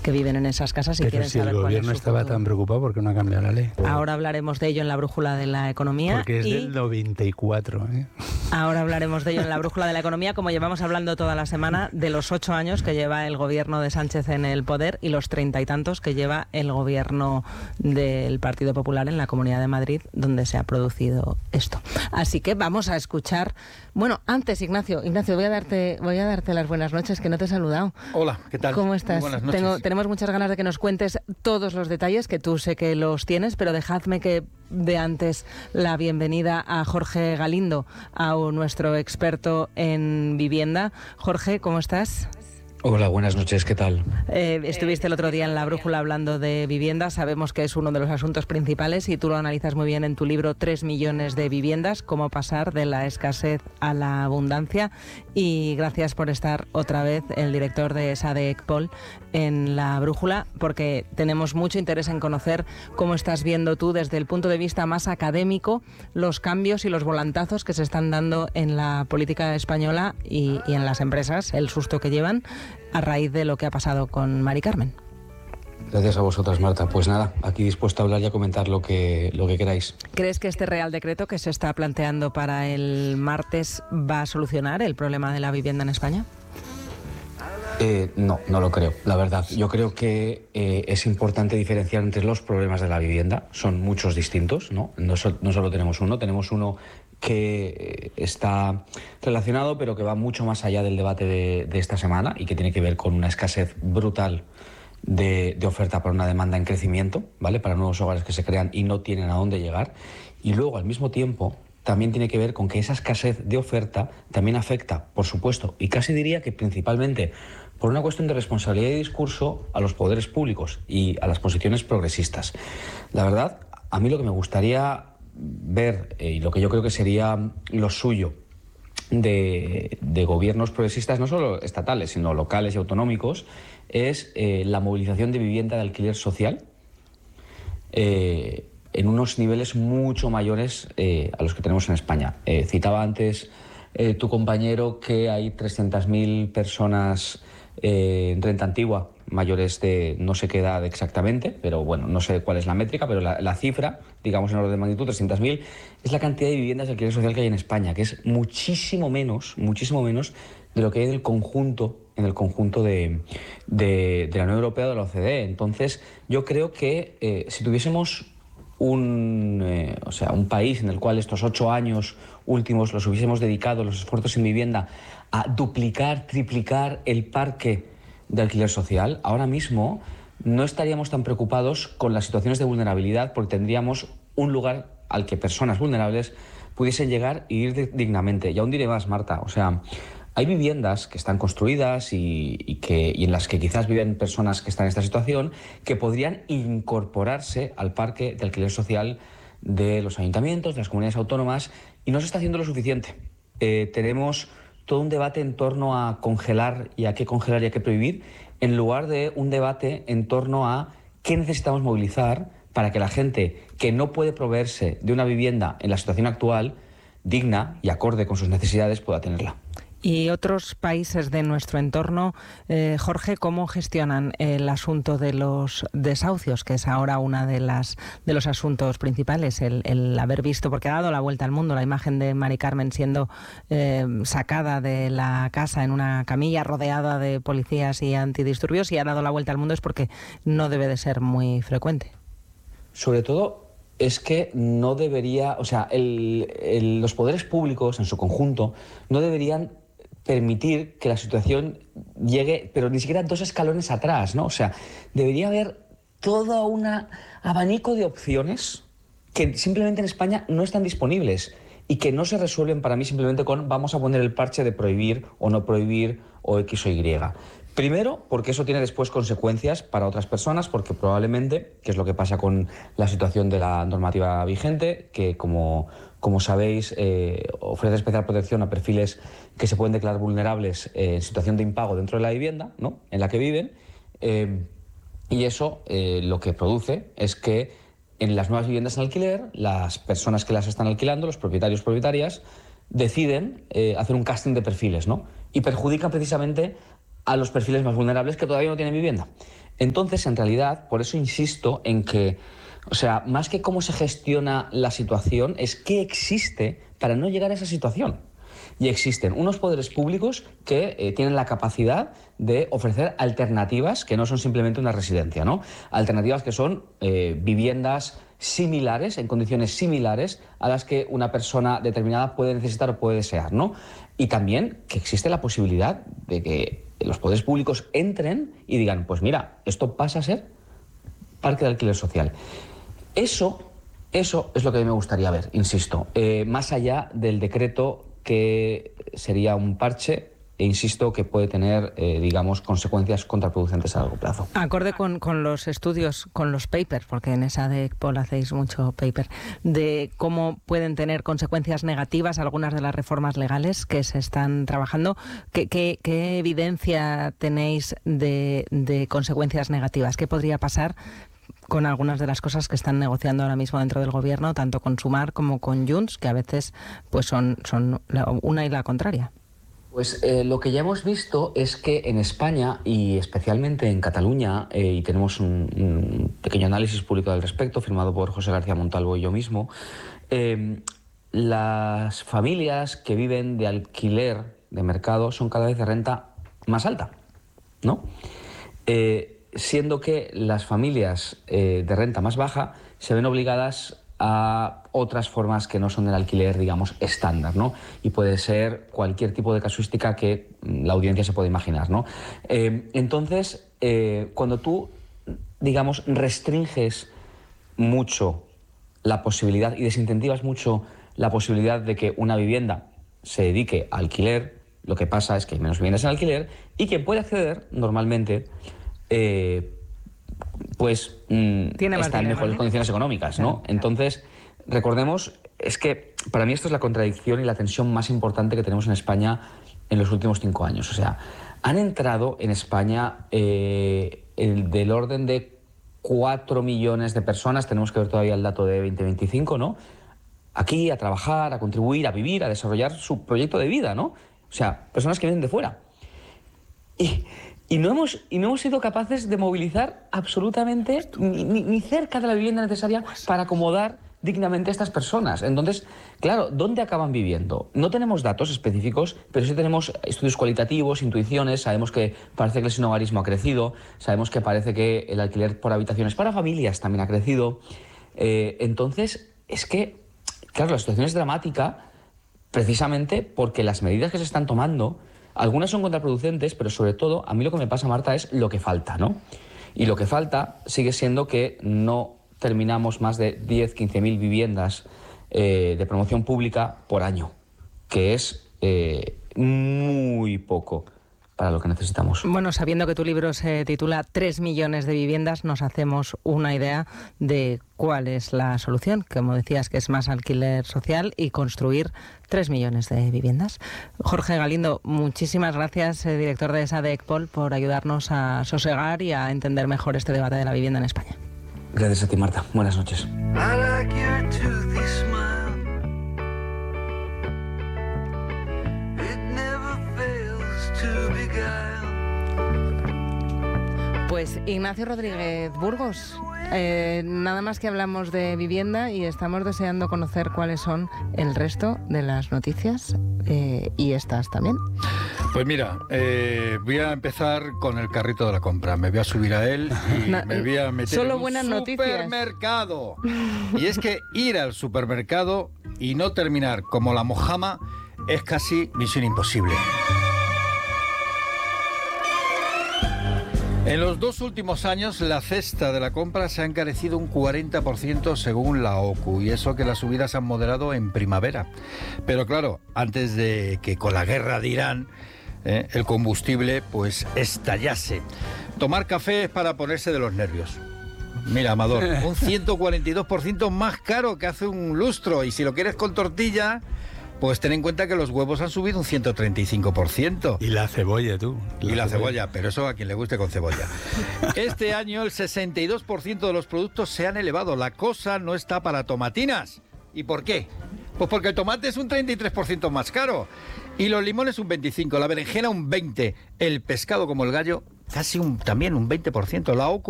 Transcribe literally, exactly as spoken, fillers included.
que viven en esas casas y Pero quieren si saber el cuál es gobierno su estaba futuro. tan preocupado, ¿por qué no ha cambiado la ley? Ahora hablaremos de ello en la brújula de la economía. Porque es y del noventa y cuatro, ¿eh? Ahora hablaremos de ello en la brújula de la economía, como llevamos hablando toda la semana, de los ocho años que lleva el gobierno de Sánchez en el poder y los treinta y tantos que lleva el gobierno del Partido Popular en la Comunidad de Madrid, donde se ha producido esto. Así que vamos a escuchar. Bueno, antes, Ignacio, Ignacio, voy a darte, voy a darte las buenas noches, que no te he saludado. Hola, ¿qué tal? ¿Cómo estás? Muy buenas noches. Tengo, tenemos muchas ganas de que nos cuentes todos los detalles, que tú sé que los tienes, pero dejadme que dé antes la bienvenida a Jorge Galindo, a nuestro experto en vivienda. Jorge, ¿cómo estás? Hola, buenas noches, ¿qué tal? Eh, estuviste el otro día en La Brújula hablando de vivienda, sabemos que es uno de los asuntos principales y tú lo analizas muy bien en tu libro Tres millones de viviendas, cómo pasar de la escasez a la abundancia. Y gracias por estar otra vez, el director de S A D E C P O L, en La Brújula, porque tenemos mucho interés en conocer cómo estás viendo tú desde el punto de vista más académico los cambios y los volantazos que se están dando en la política española y, y en las empresas, el susto que llevan a raíz de lo que ha pasado con Mari Carmen. Gracias a vosotras, Marta. Pues nada, aquí dispuesto a hablar y a comentar lo que, lo que queráis. ¿Crees que este Real Decreto que se está planteando para el martes va a solucionar el problema de la vivienda en España? Eh, no, no lo creo, la verdad. Yo creo que eh, es importante diferenciar entre los problemas de la vivienda. Son muchos distintos, ¿no? No, so, no solo tenemos uno, tenemos uno que está relacionado, pero que va mucho más allá del debate de, de esta semana y que tiene que ver con una escasez brutal de, de oferta para una demanda en crecimiento, ¿vale? Para nuevos hogares que se crean y no tienen a dónde llegar. Y luego, al mismo tiempo, también tiene que ver con que esa escasez de oferta también afecta, por supuesto, y casi diría que principalmente por una cuestión de responsabilidad y discurso, a los poderes públicos y a las posiciones progresistas. La verdad, a mí lo que me gustaría ver, eh, y lo que yo creo que sería lo suyo de, de gobiernos progresistas, no solo estatales, sino locales y autonómicos, es eh, la movilización de vivienda de alquiler social eh, en unos niveles mucho mayores eh, a los que tenemos en España. Eh, citaba antes eh, tu compañero que hay trescientas mil personas eh, en renta antigua, mayores de no sé qué edad exactamente, pero bueno, no sé cuál es la métrica, pero la, la cifra, digamos en orden de magnitud, trescientas mil, es la cantidad de viviendas de alquiler social que hay en España, que es muchísimo menos, muchísimo menos de lo que hay en el conjunto, en el conjunto de, de, de la Unión Europea o de la O C D E. Entonces, yo creo que eh, si tuviésemos un, eh, o sea, un país en el cual estos ocho años últimos los hubiésemos dedicado, los esfuerzos en vivienda, a duplicar, triplicar el parque de alquiler social, ahora mismo no estaríamos tan preocupados con las situaciones de vulnerabilidad porque tendríamos un lugar al que personas vulnerables pudiesen llegar y ir dignamente. Y aún diré más, Marta, o sea, hay viviendas que están construidas y, y, que, y en las que quizás viven personas que están en esta situación que podrían incorporarse al parque de alquiler social de los ayuntamientos, de las comunidades autónomas, y no se está haciendo lo suficiente. Eh, tenemos todo un debate en torno a congelar y a qué congelar y a qué prohibir, en lugar de un debate en torno a qué necesitamos movilizar para que la gente que no puede proveerse de una vivienda en la situación actual, digna y acorde con sus necesidades, pueda tenerla. Y otros países de nuestro entorno, eh, Jorge, ¿cómo gestionan el asunto de los desahucios, que es ahora una de las de los asuntos principales, el, el haber visto, porque ha dado la vuelta al mundo, la imagen de Mari Carmen siendo eh, sacada de la casa en una camilla rodeada de policías y antidisturbios, y ha dado la vuelta al mundo es porque no debe de ser muy frecuente? Sobre todo es que no debería, o sea, el, el, los poderes públicos en su conjunto no deberían permitir que la situación llegue, pero ni siquiera dos escalones atrás, ¿no? O sea, debería haber todo un abanico de opciones que simplemente en España no están disponibles y que no se resuelven para mí simplemente con vamos a poner el parche de prohibir o no prohibir o X o Y. Primero, porque eso tiene después consecuencias para otras personas, porque probablemente, que es lo que pasa con la situación de la normativa vigente, que como, como sabéis eh, ofrece especial protección a perfiles que se pueden declarar vulnerables eh, en situación de impago dentro de la vivienda, ¿no?, en la que viven, eh, y eso eh, lo que produce es que en las nuevas viviendas en alquiler, las personas que las están alquilando, los propietarios propietarias, deciden eh, hacer un casting de perfiles, ¿no?, y perjudican precisamente a los perfiles más vulnerables que todavía no tienen vivienda. Entonces, en realidad, por eso insisto en que, o sea, más que cómo se gestiona la situación, es qué existe para no llegar a esa situación. Y existen unos poderes públicos que eh, tienen la capacidad de ofrecer alternativas que no son simplemente una residencia, ¿no? Alternativas que son eh, viviendas similares, en condiciones similares a las que una persona determinada puede necesitar o puede desear, ¿no? Y también que existe la posibilidad de que los poderes públicos entren y digan, pues mira, esto pasa a ser parque de alquiler social. Eso, eso es lo que a mí me gustaría ver, insisto, eh, más allá del decreto que sería un parche, e insisto que puede tener, eh, digamos, consecuencias contraproducentes a largo plazo. Acorde con, con los estudios, con los papers, porque en esa de Paul hacéis mucho paper, de cómo pueden tener consecuencias negativas algunas de las reformas legales que se están trabajando, ¿qué, qué, qué evidencia tenéis de, de consecuencias negativas? ¿Qué podría pasar con algunas de las cosas que están negociando ahora mismo dentro del gobierno, tanto con Sumar como con Junts, que a veces pues son, son la, una y la contraria? Pues eh, lo que ya hemos visto es que en España, y especialmente en Cataluña, eh, y tenemos un, un pequeño análisis público al respecto, firmado por José García Montalvo y yo mismo, eh, las familias que viven de alquiler de mercado son cada vez de renta más alta, ¿no? Eh, siendo que las familias eh, de renta más baja se ven obligadas a otras formas que no son del alquiler, digamos, estándar, ¿no? Y puede ser cualquier tipo de casuística que la audiencia se puede imaginar, ¿no? Eh, entonces, eh, cuando tú, digamos, restringes mucho la posibilidad y desincentivas mucho la posibilidad de que una vivienda se dedique a alquiler, lo que pasa es que hay menos viviendas en alquiler y quien puede acceder normalmente eh, pues mm, está en mejores condiciones económicas, ¿no? Claro. Entonces, recordemos, es que para mí esto es la contradicción y la tensión más importante que tenemos en España en los últimos cinco años. O sea, han entrado en España eh, el, del orden de cuatro millones de personas, tenemos que ver todavía el dato de veinte veinticinco, ¿no? Aquí a trabajar, a contribuir, a vivir, a desarrollar su proyecto de vida, ¿no? O sea, personas que vienen de fuera. Y... Y no, hemos, y no hemos sido capaces de movilizar absolutamente ni, ni, ni cerca de la vivienda necesaria para acomodar dignamente a estas personas. Entonces, claro, ¿dónde acaban viviendo? No tenemos datos específicos, pero sí tenemos estudios cualitativos, intuiciones. Sabemos que parece que el sinhogarismo ha crecido, sabemos que parece que el alquiler por habitaciones para familias también ha crecido. Eh, entonces, es que, claro, la situación es dramática precisamente porque las medidas que se están tomando, algunas son contraproducentes, pero sobre todo, a mí lo que me pasa, Marta, es lo que falta, ¿no? Y lo que falta sigue siendo que no terminamos más de diez, quince mil viviendas eh, de promoción pública por año, que es eh, muy poco para lo que necesitamos. Bueno, sabiendo que tu libro se titula Tres millones de viviendas, nos hacemos una idea de cuál es la solución, como decías, que es más alquiler social y construir tres millones de viviendas. Jorge Galindo, muchísimas gracias, eh, director de SADECPOL, por ayudarnos a sosegar y a entender mejor este debate de la vivienda en España. Gracias a ti, Marta. Buenas noches. Pues Ignacio Rodríguez Burgos, eh, nada más que hablamos de vivienda y estamos deseando conocer cuáles son el resto de las noticias eh, y estas también. Pues mira, eh, voy a empezar con el carrito de la compra. Me voy a subir a él y no, me voy a meter solo en un buenas supermercado. Noticias. Y es que ir al supermercado y no terminar como la mojama es casi misión imposible. En los dos últimos años, la cesta de la compra se ha encarecido un cuarenta por ciento según la O C U, y eso que las subidas se han moderado en primavera. Pero claro, antes de que con la guerra de Irán eh, el combustible pues estallase. Tomar café es para ponerse de los nervios. Mira, Amador, un ciento cuarenta y dos por ciento más caro que hace un lustro, y si lo quieres con tortilla, pues ten en cuenta que los huevos han subido un ciento treinta y cinco por ciento. Y la cebolla, tú. La y la cebolla. cebolla, pero eso a quien le guste con cebolla. Este año el sesenta y dos por ciento de los productos se han elevado. La cosa no está para tomatinas. ¿Y por qué? Pues porque el tomate es un treinta y tres por ciento más caro. Y los limones un veinticinco por ciento, la berenjena un veinte por ciento, el pescado como el gallo casi un, también un veinte por ciento. La OCU